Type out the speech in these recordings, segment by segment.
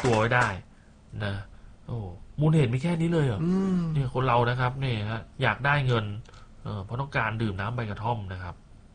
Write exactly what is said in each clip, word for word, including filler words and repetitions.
ตัวไว้ได้นะโอ้มูลเหตุมีแค่นี้เลยเหรอเนี่ยคนเรานะครับเนี่ยฮะอยากได้เงินเออเพราะต้องการดื่มน้ำใบกระท่อมนะครับ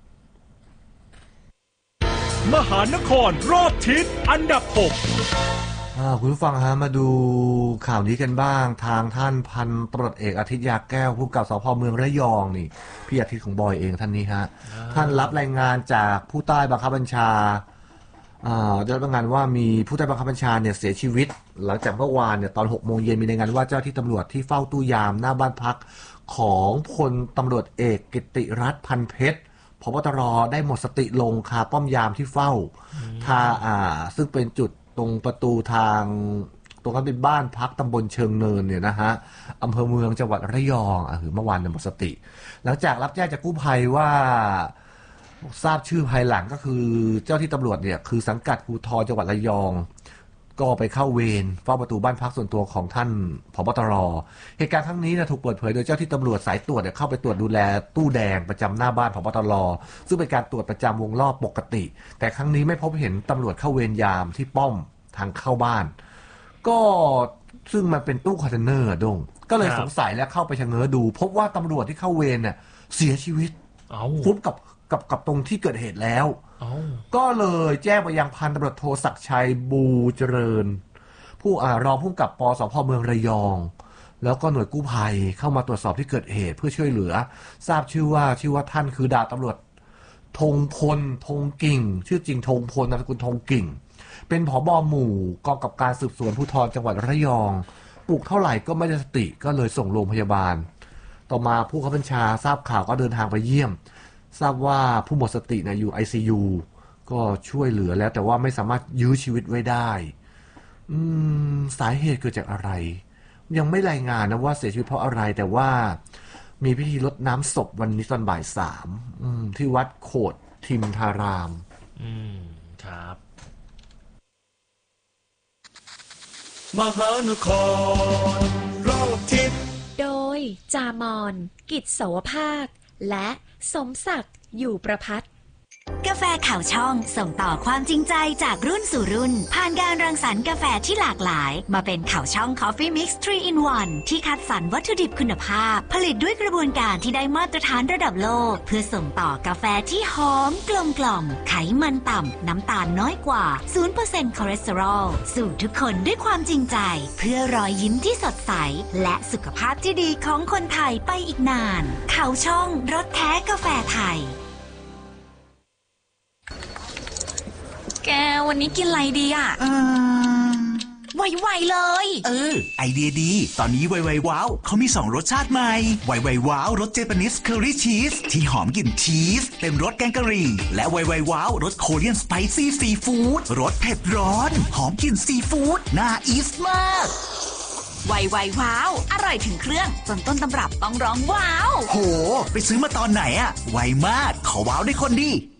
มหานครรอบทิศอันดับหกคุณผู้ฟังฮะมาดูข่าวนี้กันบ้างทางท่านพันตำรวจเอกอาทิตย์ยาแก้วผู้กำกับสพเมืองระยองนี่พี่อาทิตย์ของบอยเองท่านนี้ฮะท่านรับรายงานจากผู้ใต้บังคับบัญชาได้รับรายงานว่ามีผู้ใต้บังคับบัญชาเนี่ยเสียชีวิตหลังจากเมื่อวานเนี่ยตอนหกโมงเย็นมีรายงานว่าเจ้าที่ตำรวจที่เฝ้าตู้ยามหน้าบ้านพักของพลตำรวจเอกกิตติรัตน์พันเพชรผบ.ตร.ได้หมดสติลงคาป้อมยามที่เฝ้าท่าอ่าซึ่งเป็นจุดตรงประตูทางตรงนั้นเป็นบ้านพักตำบลเชิงเนินเนี่ยนะฮะอำเภอเมืองจังหวัดระยองอ่ะคือเมื่อวานเนี่ยหมดสติหลังจากรับแจ้งจากกู้ภัยว่าทราบชื่อภายหลังก็คือเจ้าที่ตำรวจเนี่ยคือสังกัดภูธรจังหวัดระยองก็ไปเข้าเวรเฝ้าประตูบ้านพักส่วนตัวของท่านผบ.ตร.เหตุการณ์ครั้งนี้นะถูกเปิดเผยโดยเจ้าที่ตำรวจสายตรวจเนี่ยเข้าไปตรวจดูแลตู้แดงประจำหน้าบ้านผบ.ตร.ซึ่งเป็นการตรวจประจำวงรอบปกติแต่ครั้งนี้ไม่พบเห็นตำรวจเข้าเวรยามที่ป้อมทางเข้าบ้านก็ซึ่งมันเป็นตู้คอนเทนเนอร์ดงก็เลยสงสัยและเข้าไปชะเง้อดูพบว่าตำรวจที่เข้าเวรเนี่ยเสียชีวิตฟุบกับกับกับตรงที่เกิดเหตุแล้วก็เลยแจ้งไปยังพันตำรวจโทศักดิ์ชัยบูเจริญผู้อ่ารองผู้กำกับปสพเมืองระยองแล้วก็หน่วยกู้ภัยเข้ามาตรวจสอบที่เกิดเหตุเพื่อช่วยเหลือทราบชื่อว่าชื่อว่าท่านคือดาบตำรวจธงพลธงกิ่งชื่อจริงธงพลนามสกุลธงกิ่งเป็นผบ.หมู่กองกับการสืบสวนภูธรจังหวัดระยองปลุกเท่าไหร่ก็ไม่ได้สติก็เลยส่งโรงพยาบาลต่อมาผู้บังคับบัญชาทราบข่าวก็เดินทางไปเยี่ยมทราบว่าผู้หมดสติเนี่ยอยู่ ไอ ซี ยู ก็ช่วยเหลือแล้วแต่ว่าไม่สามารถยื้อชีวิตไว้ได้อืมสาเหตุเกิดจากอะไรยังไม่รายงานนะว่าเสียชีวิตเพราะอะไรแต่ว่ามีพิธีรดน้ำศพวันนี้ตอนบ่ายสามที่วัดโขดทิมธารามอืมครับมหานครรอบทิศโดยจามอนกิจโสภาคและสมศักดิ์อยู่ประภัตกาแฟข่าวช่องส่งต่อความจริงใจจากรุ่นสู่รุ่นผ่านการรังสรรค์กาแฟที่หลากหลายมาเป็นข่าวช่อง Coffee Mix ทรี in วัน ที่คัดสรรวัตถุดิบคุณภาพผลิตด้วยกระบวนการที่ได้มาตรฐานระดับโลกเพื่อส่งต่อกาแฟที่หอมกลมกล่อมไขมันต่ำน้ำตาลน้อยกว่า ศูนย์เปอร์เซ็นต์ คอเลสเตอรอลสู่ทุกคนด้วยความจริงใจเพื่อรอยยิ้มที่สดใสและสุขภาพที่ดีของคนไทยไปอีกนานข่าวช่องรสแท้กาแฟไทยแกวันนี้กินอะไรดีอ่ะเออไวๆเลยเออไอเดียดีตอนนี้ไวๆว้าวเขามีสองรสชาติใหม่ไวๆว้าวรสเจแปนิสเคอรี่ชีสที่หอมกลิ่นชีสเต็มรสแกงกะหรี่และไวๆว้าวรสโคเรียนสไปซี่ซีฟู้ดรสเผ็ดร้อนหอมกลิ่นซีฟู้ดน่าอีสมากไวไวว้าวอร่อยถึงเครื่องจนต้นตำรับต้องร้องว้าวโหไปซื้อมาตอนไหนอะไวมากขอว้าวได้คนดี